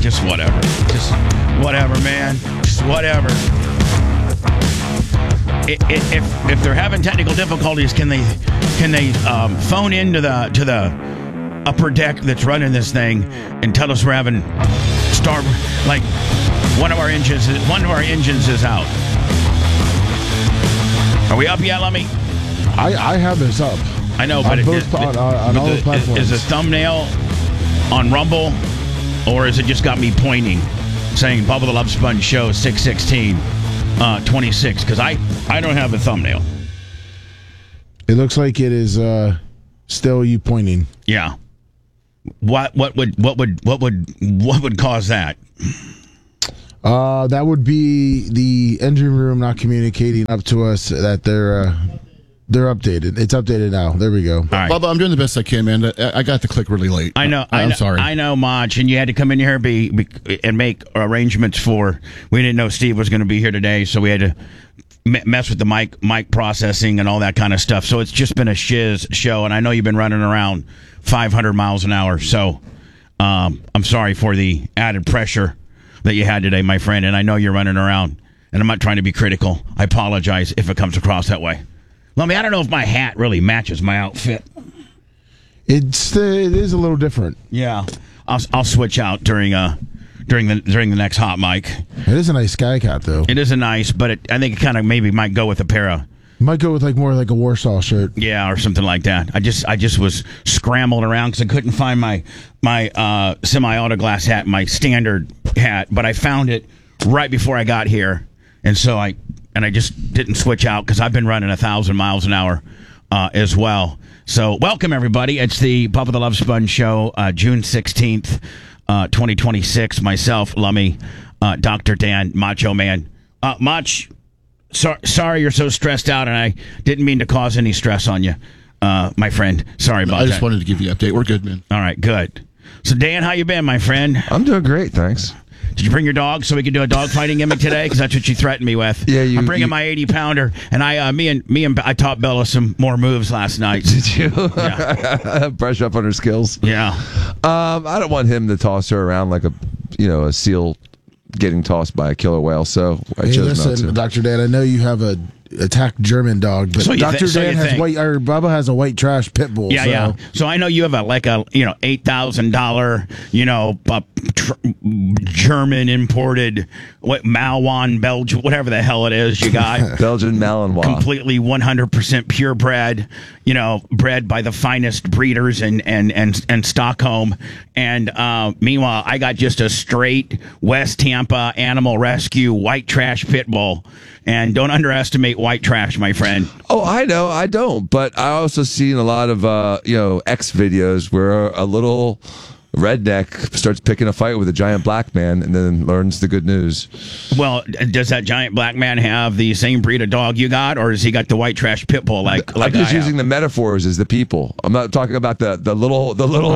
Just whatever. Just whatever, man. Just whatever. If they're having technical difficulties, can they phone into the upper deck that's running this thing and tell us we're having like one of our engines is out? Are we up yet, Lummy? I have this up. I know, but on all the platforms. Is the thumbnail on Rumble, or is it just got me pointing, saying Bubba the Love Sponge Show 616 26? Because I don't have a thumbnail. It looks like it is still you pointing. Yeah. What would cause that? That would be the engine room not communicating up to us that they're updated. It's updated now. There we go. All right. Bubba, I'm doing the best I can, man. I got the click really late. I know. I'm sorry. I know, Mach, and you had to come in here and make arrangements for. We didn't know Steve was going to be here today, so we had to mess with the mic processing and all that kind of stuff. So it's just been a shiz show, and I know you've been running around 500 miles an hour. So I'm sorry for the added pressure that you had today, my friend. And I know you're running around, and I'm not trying to be critical. I apologize if it comes across that way. Lummy, I don't know if my hat really matches my outfit. It is a little different. Yeah, I'll switch out during the next hot mic. It is a nice sky cat, though. It is a nice, but I think it kind of maybe might go with a pair of. Might go with more like a Warsaw shirt. Yeah, or something like that. I just was scrambling around because I couldn't find my semi-auto glass hat, my standard hat, but I found it right before I got here, and so I just didn't switch out because I've been running 1,000 miles an hour as well. So welcome, everybody. It's the Bubba the Love Sponge Show, June 16th, 2026. Myself, Lummy, Dr. Dan, Macho Man. Mach, sorry you're so stressed out, and I didn't mean to cause any stress on you, my friend. Sorry about that. I just wanted to give you an update. We're good, man. All right, good. So, Dan, how you been, my friend? I'm doing great, thanks. Did you bring your dog so we could do a dog fighting gimmick today? Because that's what you threatened me with. Yeah, I'm bringing my 80-pounder, and I taught Bella some more moves last night. Did you? Yeah. Brush up on her skills. Yeah. I don't want him to toss her around like a seal getting tossed by a killer whale. So I chose not to. Dr. Dan, I know you have a attack German dog, but Dr. Dan has Bubba has a white trash pit bull. Yeah, yeah. So I know you have a $8,000 German imported Malinois Belgian, whatever the hell it is you got. Belgian Malinois, completely 100% purebred. Bred by the finest breeders in Stockholm. And meanwhile, I got just a straight West Tampa Animal Rescue white trash pit bull. And don't underestimate white trash, my friend. Oh, I know, I don't. But I also seen a lot of X videos where a little redneck starts picking a fight with a giant black man and then learns the good news. Well, does that giant black man have the same breed of dog you got, or has he got the white trash pit bull I'm just using the metaphors as the people. I'm not talking about the little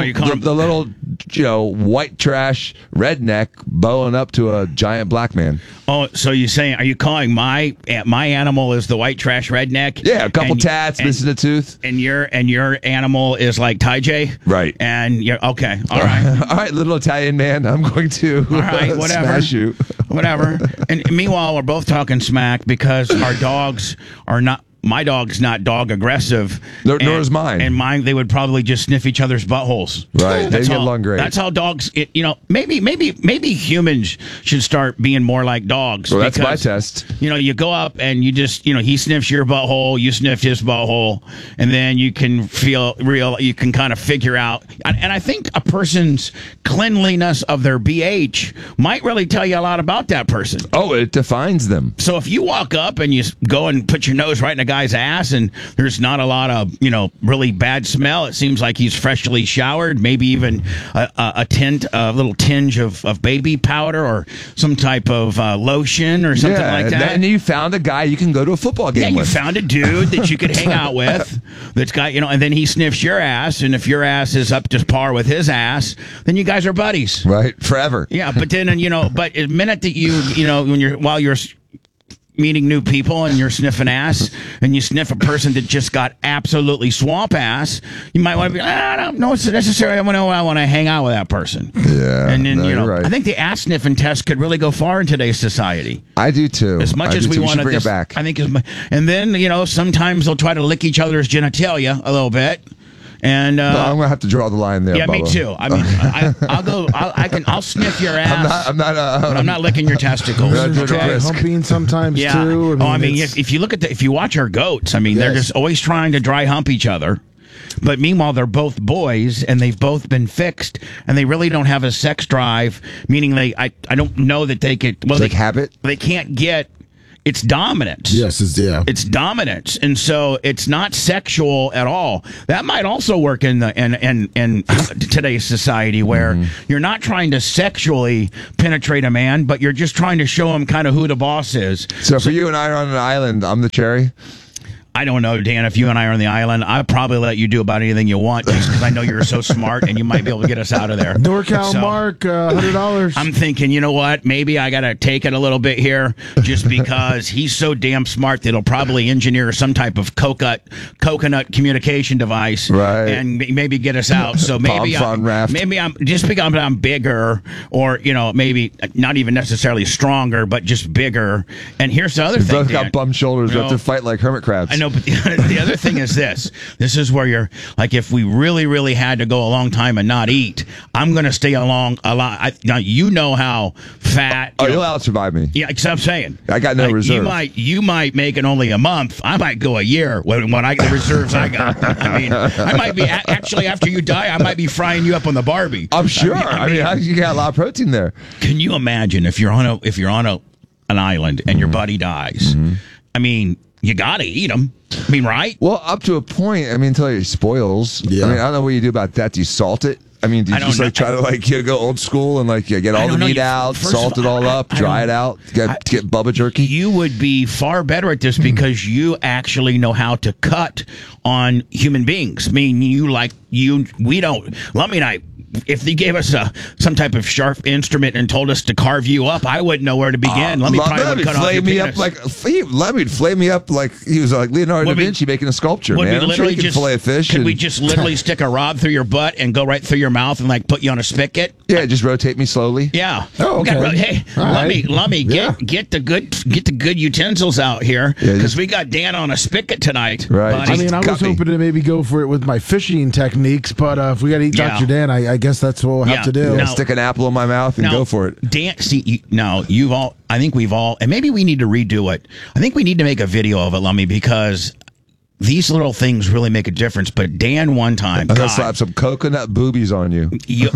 white trash redneck bowing up to a giant black man. Oh, so are you calling my animal is the white trash redneck? Yeah, a couple tats, missing a tooth. And your animal is like Ty J? Right. And you're okay. All right. All right, little Italian man, I'm going to smash you. Whatever. And meanwhile, we're both talking smack because our dogs are not. My dog's not dog aggressive. Nor is mine. And mine, they would probably just sniff each other's buttholes. Right. They get along great. That's how dogs, maybe humans should start being more like dogs. Well, that's my test. You go up and you just, he sniffs your butthole, you sniff his butthole, and then you can you can kind of figure out. And I think a person's cleanliness of their BH might really tell you a lot about that person. Oh, it defines them. So if you walk up and you go and put your nose right in a guy's ass and there's not a lot of really bad smell, it seems like he's freshly showered, maybe even a little tinge of baby powder or some type of lotion or something like that. And you found a guy you can go to a football game with. You found a dude that you could hang out with that's got and then he sniffs your ass, and if your ass is up to par with his ass, then you guys are buddies, right? Forever. Yeah, but then but the minute that while you're meeting new people and you're sniffing ass and you sniff a person that just got absolutely swamp ass, you might want to be, I don't know it's necessary. I want to hang out with that person. Yeah. And then, you're right. I think the ass sniffing test could really go far in today's society. I do too. As much as we want to bring it back. I think, and then, sometimes they'll try to lick each other's genitalia a little bit. And I'm gonna have to draw the line there. yeah, Bubba. me too. I mean, I'll sniff your ass. I'm not. but I'm not licking your testicles. Not doing Try a risk. humping sometimes Yeah. too. If you look at if you watch our goats, I mean, they're Yes. just always trying to dry hump each other. But meanwhile, they're both boys, and they've both been fixed, and they really don't have a sex drive. Meaning, I don't know that they could. Well, Like habit? They can't get. It's dominance. Yes, It's dominance, and so it's not sexual at all. That might also work in today's society where you're not trying to sexually penetrate a man, but you're just trying to show him kind of who the boss is. So for you and I are on an island, I'm the cherry. I don't know, Dan, if you and I are on the island, I'll probably let you do about anything you want just because I know you're so smart and you might be able to get us out of there. NorCal So, Mark, $100. I'm thinking, you know what? Maybe I got to take it a little bit here just because he's so damn smart that he'll probably engineer some type of coconut communication device and maybe get us out. So maybe I'm just because I'm bigger or, maybe not even necessarily stronger, but just bigger. And here's the other thing, Both Dan. got bum shoulders. We have to fight like hermit crabs. I know, but the other thing is this. This is where you're like, if we really, really had to go a long time and not eat, I'm going to stay along a lot. Now, you know how fat. You'll outsurvive me. Yeah, because I'm saying. I got no reserve. You might make it only a month. I might go a year when I get the reserves I got. I mean, I might be, actually, after you die, I might be frying you up on the Barbie. I'm sure. I mean, you got a lot of protein there. Can you imagine if you're on an island and your buddy dies? I mean, you got to eat them. I mean, right? Well, up to a point. I mean, until it spoils. Yeah. I mean, I don't know what you do about that. Do you salt it? I mean, do you just try to go old school and get all the meat out, salt it all up, dry it out, get Bubba jerky? You would be far better at this because you actually know how to cut on human beings. I mean, we don't. Lummy and I, if they gave us some type of sharp instrument and told us to carve you up, I wouldn't know where to begin. Let me flame me up like he was like Leonardo da Vinci making a sculpture. Man, I'm sure he can fillet a fish. Could we just literally stick a rod through your butt and go right through your mouth and put you on a spigot? Yeah, just rotate me slowly. Yeah. Oh, okay. Hey, let me get the good utensils out here because we got Dan on a spigot tonight. Right. Buddy. I mean, I was hoping to maybe go for it with my fishing techniques, but if we got to eat Dr. Dan, I guess that's what we'll have to do. Now, stick an apple in my mouth and go for it. Dan, I think we've all, and maybe we need to redo it. I think we need to make a video of it, Lummy, because these little things really make a difference. But Dan, one time, I'm gonna slap some coconut boobies on you.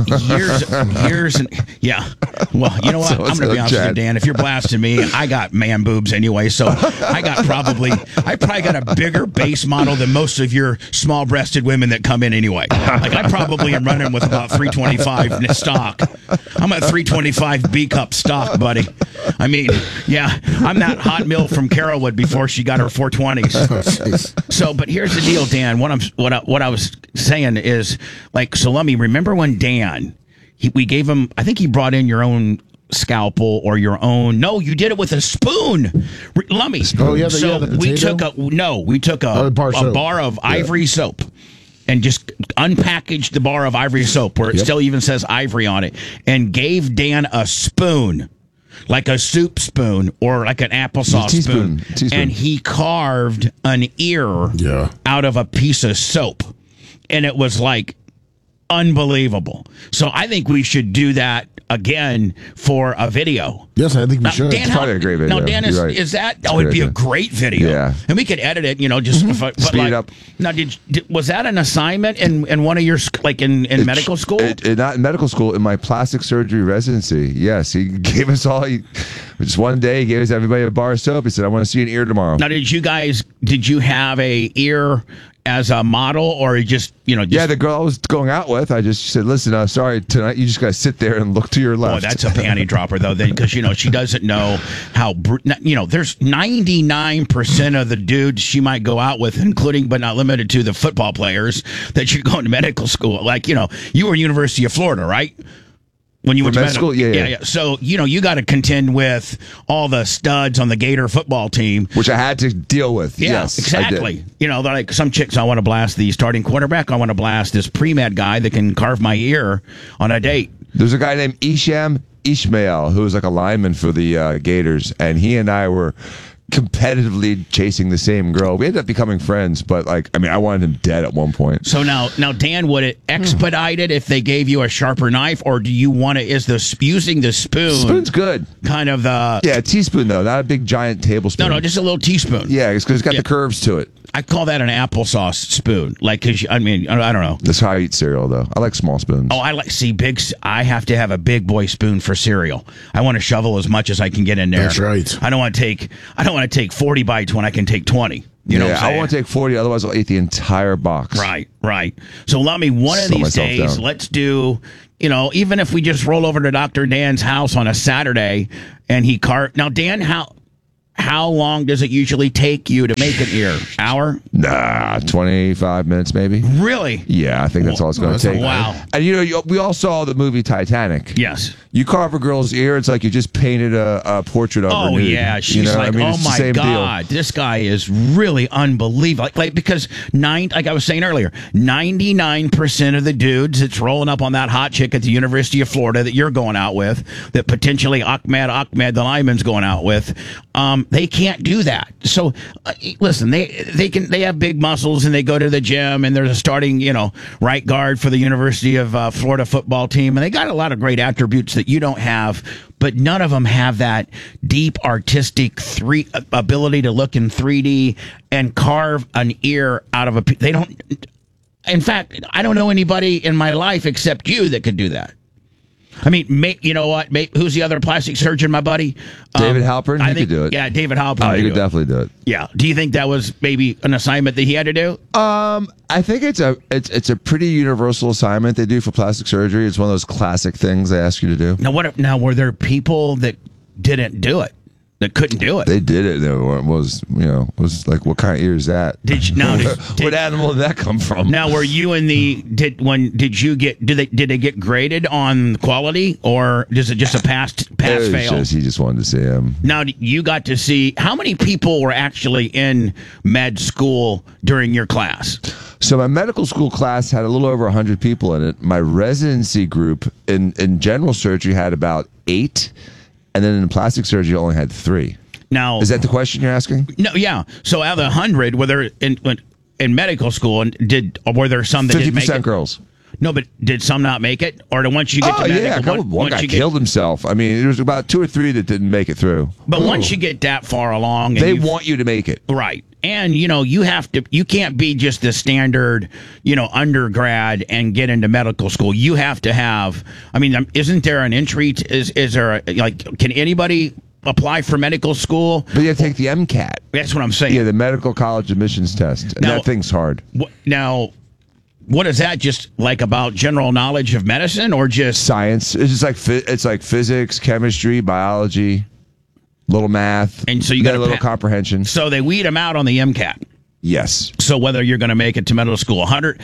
years, and yeah. Well, you know what? I'm gonna be honest with you, Dan. If you're blasting me, I got man boobs anyway. So I probably got a bigger base model than most of your small-breasted women that come in anyway. I probably am running with about 325 stock. I'm at 325 B cup stock, buddy. I mean, yeah, I'm that hot mill from Carolwood before she got her 420s. So, but here's the deal, Dan. What I was saying is, so let me remember when Dan, we gave him. I think he brought in your own scalpel or your own. No, you did it with a spoon, Lummy. Oh yeah, so the potato? we took a bar of ivory soap. And just unpackaged the bar of ivory soap where it still even says ivory on it, and gave Dan a spoon. Like a soup spoon or like an applesauce spoon. And he carved an ear out of a piece of soap. And it was unbelievable. So I think we should do that again for a video. Yes, I think we should. It's probably a great video. Now, Dan, is that? Oh, it'd be a great video. Yeah. And we could edit it, just speed it up. Now, was that an assignment in one of your, in medical school? Not in medical school, in my plastic surgery residency. Yes, he gave us all, just one day, he gave us everybody a bar of soap. He said, I want to see an ear tomorrow. Now, did you have a ear as a model, or yeah, the girl I was going out with, I just said, listen, sorry, tonight you just got to sit there and look to your left. Oh, that's a panty dropper, though, because, she doesn't know how, there's 99% of the dudes she might go out with, including but not limited to the football players that should go into medical school. You were University of Florida, right? When you went For to med school? Yeah. So, you got to contend with all the studs on the Gator football team. Which I had to deal with. Yeah, Yes, exactly. They're like some chicks, I want to blast the starting quarterback. I want to blast this pre-med guy that can carve my ear on a date. There's a guy named Ishmael, who was like a lineman for the Gators, and he and I were competitively chasing the same girl. We ended up becoming friends, but I wanted him dead at one point. So now, Dan, would it expedite it if they gave you a sharper knife, or do you want to? Using the spoon? Spoon's good. Kind of the a teaspoon though, not a big giant tablespoon. No, just a little teaspoon. Yeah, it's because it's got the curves to it. I call that an applesauce spoon. Cause I don't know. That's how I eat cereal though. I like small spoons. Oh, I have to have a big boy spoon for cereal. I want to shovel as much as I can get in there. That's right. I don't want to take 40 bites when I can take 20. You know what I'm saying? I want to take 40, otherwise I'll eat the entire box. Right. So let me one of these days, let's do, even if we just roll over to Dr. Dan's house on a Saturday and he Now, Dan, how long does it usually take you to make an ear? Hour? Nah, 25 minutes maybe. Really? Yeah, I think that's all it's going to take. Wow. And we all saw the movie Titanic. Yes. You carve a girl's ear, it's like you just painted a portrait of her. Oh, nude. yeah. She's oh my God, this guy is really unbelievable. Because like I was saying earlier, 99% of the dudes that's rolling up on that hot chick at the University of Florida that you're going out with, that potentially Ahmed the lineman's going out with, they can't do that. So, listen, they have big muscles and they go to the gym and there's a starting, right guard for the University of Florida football team. And they got a lot of great attributes that you don't have, but none of them have that deep artistic ability to look in 3D and carve an ear out of they don't. In fact, I don't know anybody in my life except you that could do that. I mean, you know what? Who's the other plastic surgeon, my buddy? David Halpern? He could do it. Yeah, David Halpern. Oh, he could definitely do it. Yeah. Do you think that was maybe an assignment that he had to do? I think it's a pretty universal assignment they do for plastic surgery. It's one of those classic things they ask you to do. Now were there people that didn't do it? That couldn't do it. They did it. It was like, what kind of ear is that? What animal did that come from? Now, were you in did they get graded on quality, or is it just a pass fail? He just wanted to see him. Now, you got to see how many people were actually in med school during your class? So my medical school class had a little over 100 people in it. My residency group in general surgery had about 8. And then in plastic surgery, only had 3. Now, is that the question you're asking? No, yeah. So out of the 100, were there in medical school, and were there some that didn't make it? 50% girls. No, but did some not make it? Or once you get to medical, one guy killed himself. I mean, there was about 2 or 3 that didn't make it through. But once you get that far along, they want you to make it, right? And you can't be just the standard, undergrad and get into medical school. You have to have. I mean, isn't there an entry? Is there can anybody apply for medical school? But you have to take the MCAT. That's what I'm saying. Yeah, the medical college admissions test. And that thing's hard. Now, what is that? Just like about general knowledge of medicine, or just science? It's just like physics, chemistry, biology, little math, and so you got a little comprehension. So they weed them out on the MCAT. Yes. So whether you're going to make it to medical school, 100,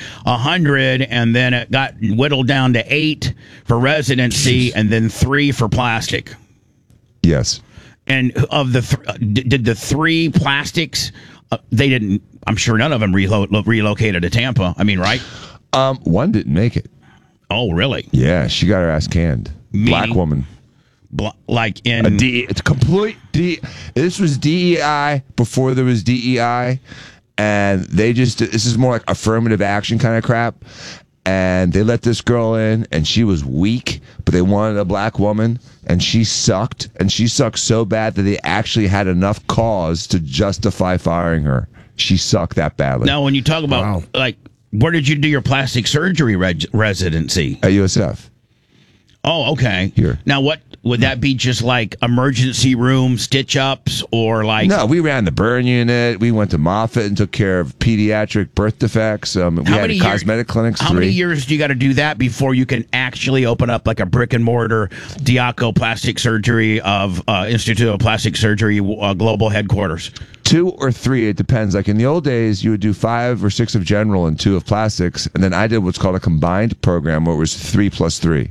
and then it got whittled down to 8 for residency, and then 3 for plastic. Yes. And of did the 3 plastics? They didn't. I'm sure none of them relocated to Tampa. I mean, right? One didn't make it. Oh, really? Yeah, she got her ass canned. Black woman. Like in it's complete This was DEI before there was DEI, and this is more like affirmative action kind of crap. And they let this girl in, and she was weak, but they wanted a black woman, and she sucked, so bad that they actually had enough cause to justify firing her. She sucked that badly. Now, when you talk about where did you do your plastic surgery residency? At USF. Oh, okay. Here. Now, what would that be? Just like emergency room stitch ups, or like? No, we ran the burn unit. We went to Moffitt and took care of pediatric birth defects. We had cosmetic clinics. How many years do you got to do that before you can actually open up like a brick and mortar Diaco Plastic Surgery of Institute of Plastic Surgery global headquarters? 2 or 3, it depends. Like in the old days, you would do 5 or 6 of general and 2 of plastics, and then I did what's called a combined program, where it was 3 plus 3.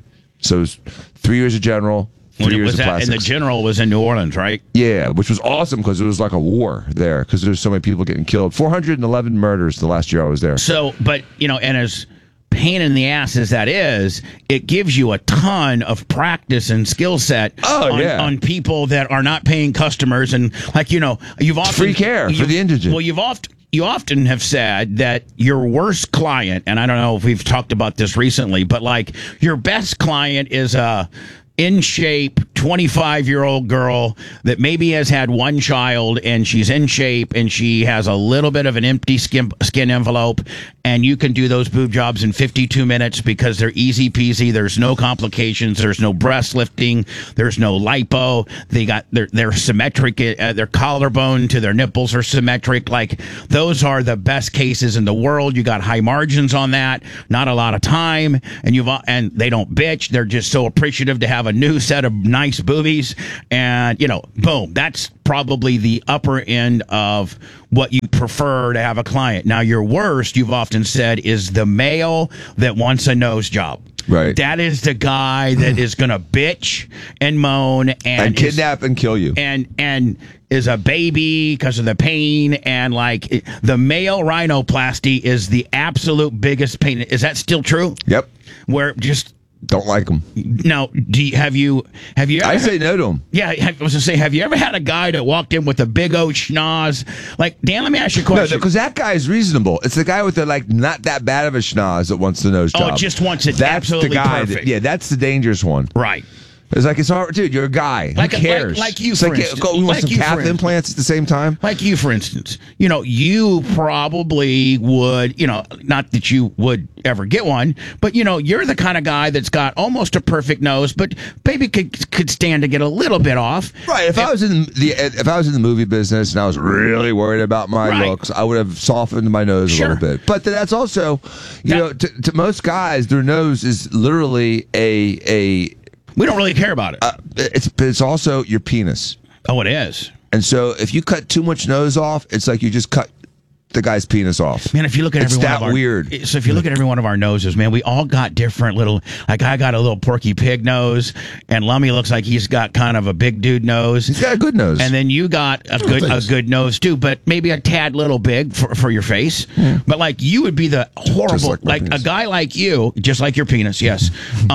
So it was 3 years of general, 3 years of plastics. And the general was in New Orleans, right? Yeah, which was awesome because it was like a war there because there's so many people getting killed. 411 murders the last year I was there. So, but, and as pain in the ass as that is, it gives you a ton of practice and skill set on people that are not paying customers. And you've often... Free care for the indigent. Well, you often have said that your worst client, and I don't know if we've talked about this recently, but like your best client is a in shape 25-year-old girl that maybe has had one child and she's in shape and she has a little bit of an empty skin envelope, and you can do those boob jobs in 52 minutes because they're easy peasy. There's no complications. There's no breast lifting. There's no lipo. They're symmetric. Their collarbone to their nipples are symmetric. Like, those are the best cases in the world. You got high margins on that. Not a lot of time, and they don't bitch. They're just so appreciative to have a new set of nice boobies, and boom, that's probably the upper end of what you prefer to have a client. Now, your worst, you've often said, is the male that wants a nose job. Right. That is the guy that is going to bitch and moan and kidnap and kill you. And is a baby because of the pain. And like, the male rhinoplasty is the absolute biggest pain. Is that still true? Yep. Where just... Don't like them. Now, have you ever... I say no to them. Yeah, I was going to say, have you ever had a guy that walked in with a big old schnoz? Like, Dan, let me ask you a question. No, because that guy is reasonable. It's the guy with the, not that bad of a schnoz that wants the nose job. Oh, just wants it that's absolutely the guy perfect. that's the dangerous one. Right. It's like, it's hard, dude. You're a guy. Who cares? Like you, it's for like, instance. Go, you want some calf implants at the same time? Like you, for instance. You probably would, not that you would ever get one, but, you're the kind of guy that's got almost a perfect nose, but maybe could stand to get a little bit off. Right. If I was in the movie business and I was really worried about my looks, I would have softened my nose a little bit. But that's also, to most guys, their nose is literally a we don't really care about it. It's also your penis. Oh, it is. And so if you cut too much nose off, it's like you just cut the guy's penis off. Man, if you look at it's weird. So if you look at every one of our noses, man, we all got different little. Like, I got a little Porky Pig nose, and Lummy looks like he's got kind of a big dude nose. He's got a good nose, and then you got a good nose too, but maybe a tad little big for your face. Yeah. But like, you would be the horrible, like a guy like you, just like your penis, yes,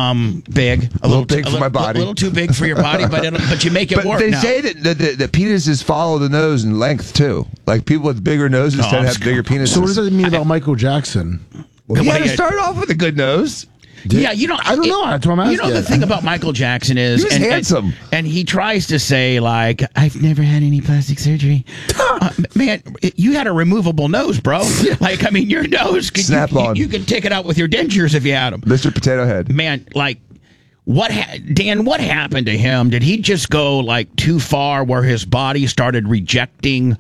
big, a little big for my body, a little too big for your body, but you make it work. But they now. say that the penises follow the nose in length too. Like, people with bigger noses tend to have bigger penises. So what does that mean about Michael Jackson? Well, he had to start off with a good nose. Yeah, I don't know. That's what I'm asking. The thing about Michael Jackson is he was handsome, and he tries to say, like, I've never had any plastic surgery. Man, you had a removable nose, bro. Like, I mean, your nose could snap on. You could take it out with your dentures if you had them. Mr. Potato Head. Man, like, Dan, what happened to him? Did he just go like too far where his body started rejecting,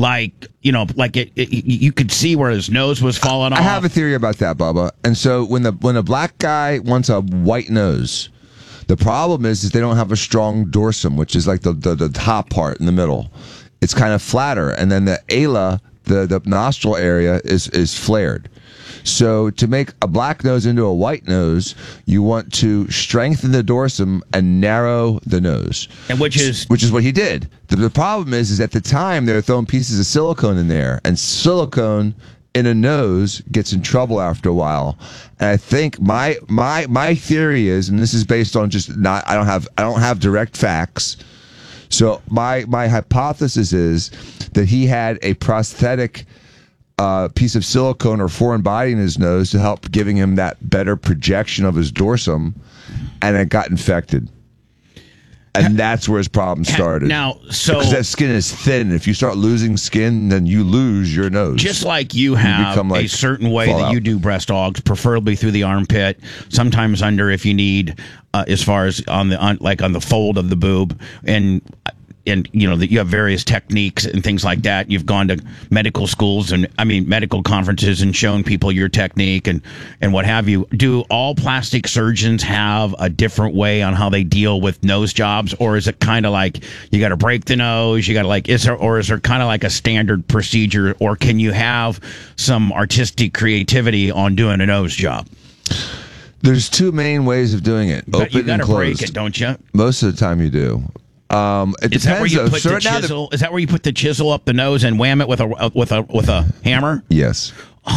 you could see where his nose was falling off? I have a theory about that, Bubba. And so when a black guy wants a white nose, the problem is they don't have a strong dorsum, which is like the top part in the middle. It's kind of flatter, and then the ala, the nostril area, is flared. So to make a black nose into a white nose, you want to strengthen the dorsum and narrow the nose. And which is what he did. The problem is at the time they were throwing pieces of silicone in there, and silicone in a nose gets in trouble after a while. And I think my theory is, and this is based on just I don't have direct facts. So my hypothesis is that he had a prosthetic piece of silicone or foreign body in his nose to help giving him that better projection of his dorsum, and it got infected. And that's where his problem started. Now, because that skin is thin. If you start losing skin, then you lose your nose. Just like you have a certain way that you do breast augs, preferably through the armpit, sometimes under if you need, as far as on the fold of the boob, and that you have various techniques and things like that. You've gone to medical schools and medical conferences and shown people your technique and what have you. Do all plastic surgeons have a different way on how they deal with nose jobs, or is it kind of like you got to break the nose? You got to is there kind of like a standard procedure, or can you have some artistic creativity on doing a nose job? There's two main ways of doing it: But you open and gotta closed. break it, don't you? Most of the time, you do. It Is that where depends. you though. put So the right now, chisel? Is that where you put the chisel up the nose and wham it with a hammer? yes.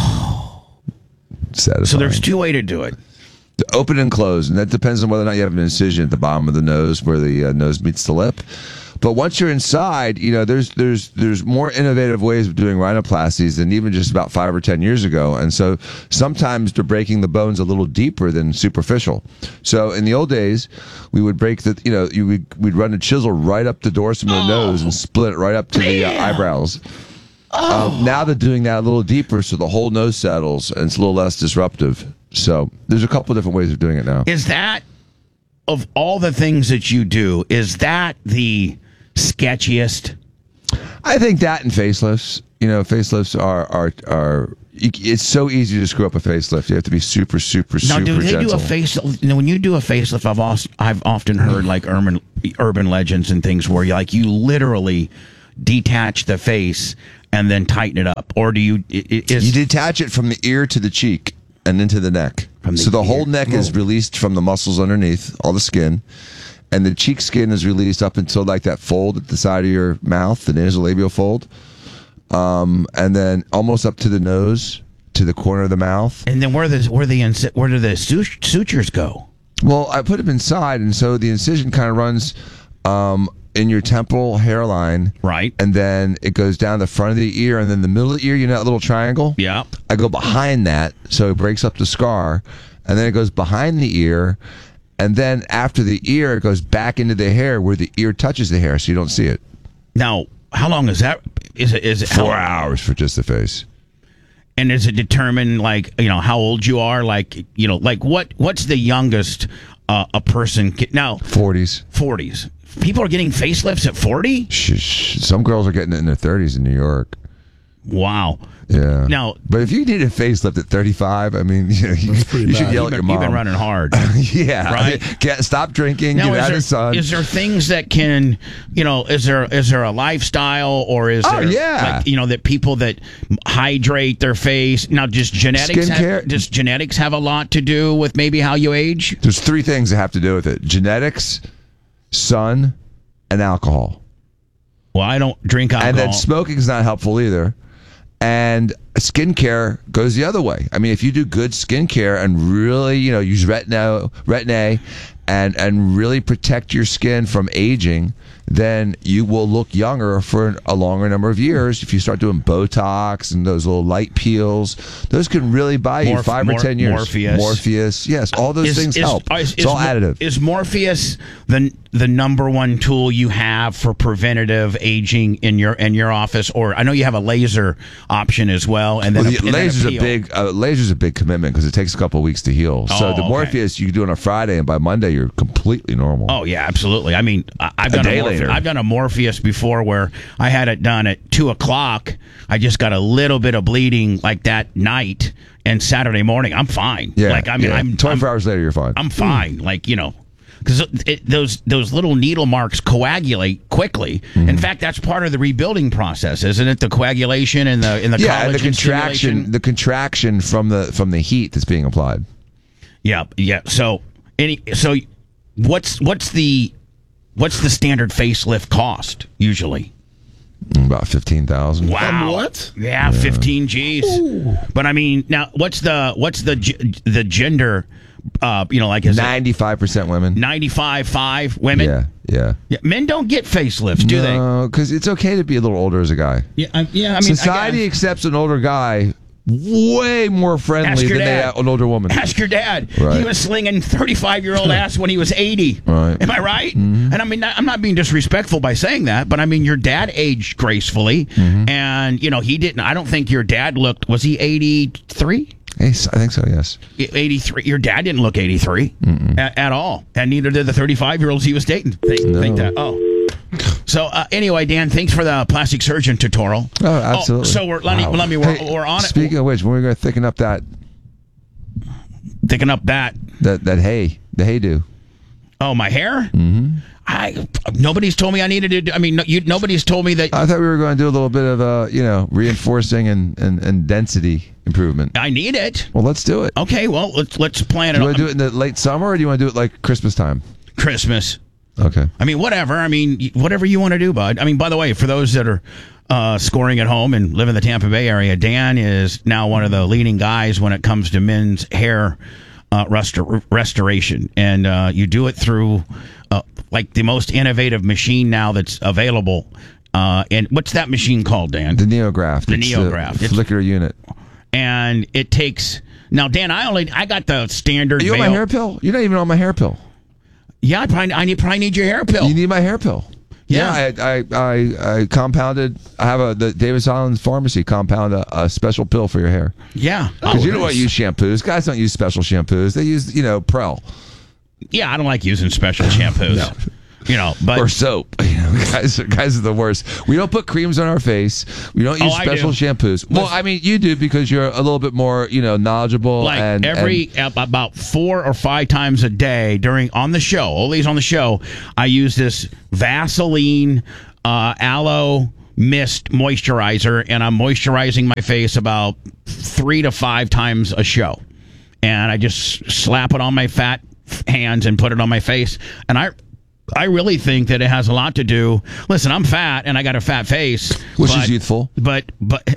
Satisfying. So there's two ways to do it. Open and close, and that depends on whether or not you have an incision at the bottom of the nose where the nose meets the lip. But once you're inside, there's more innovative ways of doing rhinoplasties than even just about 5 or 10 years ago. And so sometimes they're breaking the bones a little deeper than superficial. So in the old days, we would break we'd run a chisel right up the dorsum of the nose and split it right up to the eyebrows. Now they're doing that a little deeper, so the whole nose settles and it's a little less disruptive. So there's a couple different ways of doing it now. Is that, of all the things that you do, is that the sketchiest? I think that and facelifts. Facelifts are. It's so easy to screw up a facelift. You have to be super, super, Now, super do they gentle. do a facelift? When you do a facelift, I've often heard like urban legends and things where you literally detach the face and then tighten it up, or do you? You detach it from the ear to the cheek and into the neck. So the whole neck is released from the muscles underneath, all the skin, and the cheek skin is released up until like that fold at the side of your mouth, the nasolabial fold, and then almost up to the nose, to the corner of the mouth. And then where do the sutures go? Well, I put them inside, and so the incision kind of runs in your temporal hairline. Right. And then it goes down the front of the ear, and then the middle of the ear, that little triangle? Yeah. I go behind that, so it breaks up the scar, and then it goes behind the ear, and then after the ear, it goes back into the hair where the ear touches the hair, so you don't see it. Now, how long is that? Is it 4 hours for just the face. And is it determined how old you are? What's the youngest a person now? 40s. 40s. People are getting facelifts at 40? Some girls are getting it in their 30s in New York. Wow. Yeah. Now, but if you need a facelift at 35, I mean, you should yell at your mom. You've been running hard. Yeah. Right. Stop drinking. Now, Get out of the sun. is there things that can, is there a lifestyle, or is there that people that hydrate their face? Now, does genetics have a lot to do with maybe how you age? There's 3 things that have to do with it: genetics, sun, and alcohol. Well, I don't drink alcohol. And then smoking is not helpful either. And skincare goes the other way. I mean, if you do good skincare and really, use Retin-A and really protect your skin from aging, then you will look younger for a longer number of years. If you start doing Botox and those little light peels, those can really buy you 5 or 10 years. Morpheus, yes, all those things help. It's all additive. Is Morpheus the number one tool you have for preventative aging in your office? Or I know you have a laser option as well, and then laser's a big commitment because it takes a couple of weeks to heal. So the Morpheus you can do on a Friday, and by Monday you're completely normal. Oh yeah, absolutely. I mean, I've done a Morpheus before where I had it done at 2:00. I just got a little bit of bleeding like that night, and Saturday morning I'm fine. Yeah, I'm 24 hours later you're fine. I'm fine. Because those little needle marks coagulate quickly. Mm-hmm. In fact, that's part of the rebuilding process, isn't it? The coagulation and the and the contraction, from the heat that's being applied. Yeah. So what's the standard facelift cost usually? About 15,000. Wow. What? Yeah, 15 G's. Ooh. But I mean, now what's the gender? Is 95% women. 95.5 women. Yeah. Men don't get facelifts, do they? No, because it's okay to be a little older as a guy. I mean, society accepts an older guy way more friendly than an older woman. Ask your dad. Right. He was slinging 35-year-old ass when he was 80. Right. Am I right? Mm-hmm. And I mean, I'm not being disrespectful by saying that, but I mean, your dad aged gracefully, and he didn't. I don't think your dad looked. Was he 83? I think so, yes. 83. Your dad didn't look 83 at all, and neither did the 35-year-olds he was dating. Think that. Oh. So anyway, Dan, thanks for the plastic surgeon tutorial. Oh, absolutely. So we're on it. Speaking of which, when we're going to thicken up that hay, the hay do. Oh, my hair? Mm-hmm. Nobody's told me I needed to do, I mean, nobody's told me that I thought we were going to do a little bit of, reinforcing and density improvement. I need it. Well, let's do it. Okay, well, let's plan it. Do you want to do it in the late summer, or do you want to do it like Christmas time? Christmas. Okay. I mean, whatever. I mean, whatever you want to do, bud. I mean, by the way, for those that are scoring at home and live in the Tampa Bay area, Dan is now one of the leading guys when it comes to men's hair restoration. And you do it through like the most innovative machine now that's available. And what's that machine called, Dan? The NeoGraft. The It's NeoGraft. The flicker unit. And it takes... Now, Dan, I got the standard... Are you on my hair pill? You're not even on my hair pill. Yeah, I probably need your hair pill. You need my hair pill. Yeah. I compounded. I have the Davis Island Pharmacy compound a special pill for your hair. Yeah. Because you don't want to use shampoos. Guys don't use special shampoos. They use, Prel. Yeah, I don't like using special shampoos. No. But or soap. Guys are the worst. We don't put creams on our face. We don't use special shampoos. Well, I mean, you do because you're a little bit more, knowledgeable. Like about 4 or 5 times a day on the show, always on the show, I use this Vaseline aloe mist moisturizer, and I'm moisturizing my face about 3 to 5 times a show. And I just slap it on my fat hands and put it on my face. And I really think that it has a lot to do. Listen, I'm fat and I got a fat face, which is youthful. But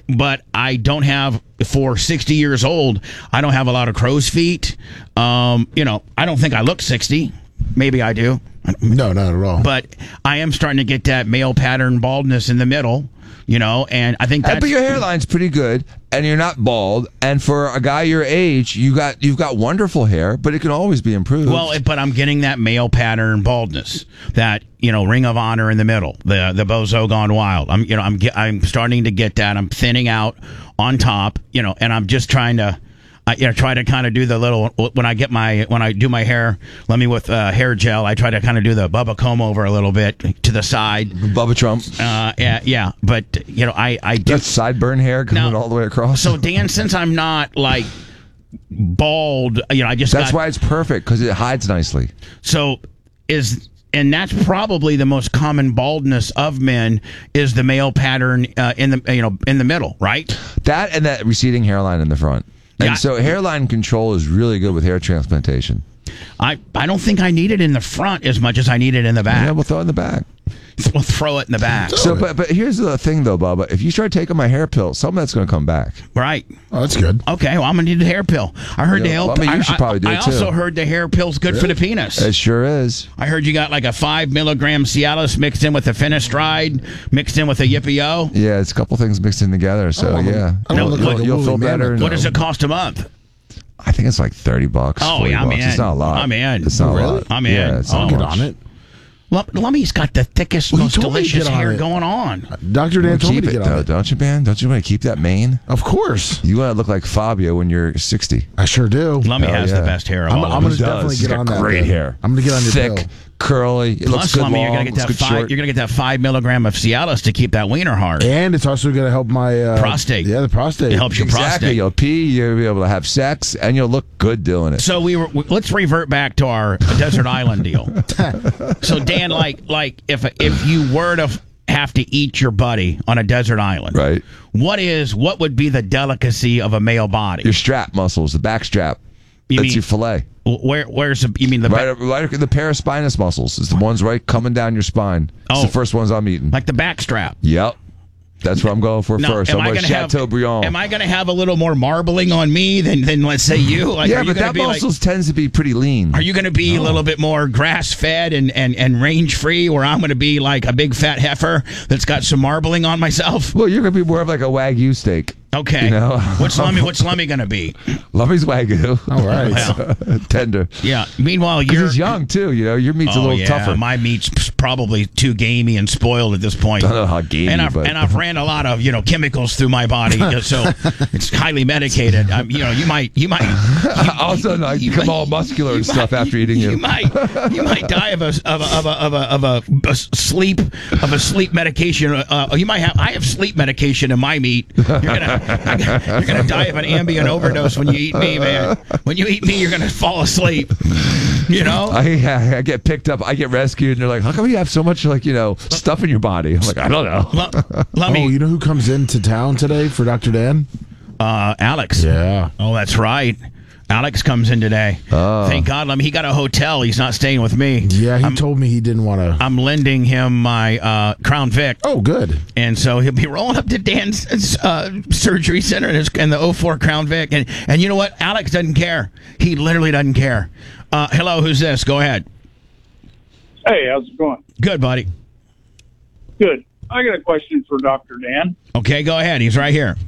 I don't have, for 60 years old, I don't have a lot of crow's feet. I don't think I look 60. Maybe I do. No, not at all. But I am starting to get that male pattern baldness in the middle. And I think but your hairline's pretty good, and you're not bald. And for a guy your age, you've got wonderful hair, but it can always be improved. Well, but I'm getting that male pattern baldness, that Ring of Honor in the middle, the bozo gone wild. I'm starting to get that. I'm thinning out on top, and I'm just trying to. Try to kind of do the little when I do my hair. Let me with hair gel. I try to kind of do the Bubba comb over a little bit to the side. Bubba Trump. Yeah. But I do that's sideburn hair coming all the way across. So Dan, since I'm not like bald, that's why it's perfect because it hides nicely. And that's probably the most common baldness of men is the male pattern in the middle, right? That and that receding hairline in the front. And so hairline control is really good with hair transplantation. I don't think I need it in the front as much as I need it in the back. Yeah, we'll throw it in the back. We'll throw it in the back. So, but here's the thing, though, Bubba. If you start taking my hair pill, some of that's going to come back. Right. Oh, that's good. Okay, well, I'm going to need a hair pill. I heard you should probably do it, too. I also heard the hair pill's good for the penis. It sure is. I heard you got like a 5 milligram Cialis mixed in with a Finastride, mixed in with a Yippee-O. Yeah, it's a couple things mixed in together, so yeah. You'll feel better. What does it cost a month? I think it's like $30. Oh, yeah, I'm in. It's not a lot. I'm in. It's not a lot. I'm in. Yeah, I'll get on it. Lummy's got the thickest, most delicious hair going on. Dr. Dan told me keep to it, get on though, it. don't you, man? Don't you want to keep that mane? Of course. You want to look like Fabio when you're 60. I sure do. Lummy has the best hair of all of us. I'm going to definitely get on that. Great hair. I'm going to get on your thick, pill. curly. It looks good Lummy, long. you're gonna get that 5 milligram of Cialis to keep that wiener hard. And it's also going to help my prostate. Yeah, the prostate. It helps your prostate. You'll pee. You'll be able to have sex, and you'll look good doing it. So let's revert back to our desert island deal. So Dan, like if you were to have to eat your buddy on a desert island, right? What would be the delicacy of a male body? Your strap muscles, the back strap. That's your fillet. Where's you mean the right the paraspinous muscles? It's the ones right coming down your spine. It's the first ones I'm eating. Like the back strap. Yep. That's what I'm going for first. I'm going Chateaubriand. Am I going to have a little more marbling on me than let's say you? Like, yeah, but that muscles tends to be pretty lean. Are you going to be a little bit more grass fed and range free, where I'm going to be like a big fat heifer that's got some marbling on myself? Well, you're going to be more of like a Wagyu steak. Okay. What's Lummy going to be? Lummy's Wagyu. All right. Well, tender. Yeah. Meanwhile, he's young too. Your meat's a little tougher. My meat's probably too gamey and spoiled at this point. I don't know how gamey, and I've ran a lot of chemicals through my body, so it's highly medicated. You might also you become all muscular and stuff after eating you. You might die of a sleep medication. I have sleep medication in my meat. You're You're gonna die of an Ambien overdose when you eat me, man. When you eat me, you're gonna fall asleep. You know. I get picked up. I get rescued, and they're like, "How come you have so much stuff in your body?" I'm like, "I don't know." Let me. Oh, you know who comes into town today for Dr. Dan? Alex. Yeah. Oh, that's right. Alex comes in today. Oh. Thank God. He got a hotel. He's not staying with me. Yeah, he told me he didn't want to. I'm lending him my Crown Vic. Oh, good. And so he'll be rolling up to Dan's surgery center in the 04 Crown Vic. And you know what? Alex doesn't care. He literally doesn't care. Hello, who's this? Go ahead. Hey, how's it going? Good, buddy. Good. I got a question for Dr. Dan. Okay, go ahead. He's right here.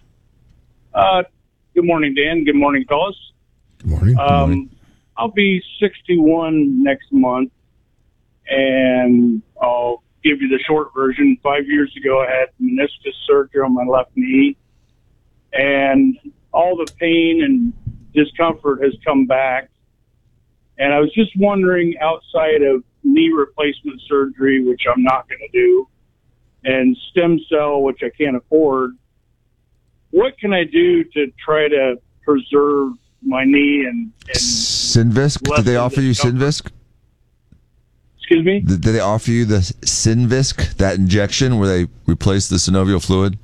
Good morning, Dan. Good morning, fellas. Good morning. Good morning. I'll be 61 next month, and I'll give you the short version. 5 years ago, I had meniscus surgery on my left knee, and all the pain and discomfort has come back. And I was just wondering, outside of knee replacement surgery, which I'm not going to do, and stem cell, which I can't afford, what can I do to try to preserve my knee and Synvisc? Did they offer you Synvisc? Excuse me? Did they offer you the Synvisc, that injection where they replace the synovial fluid?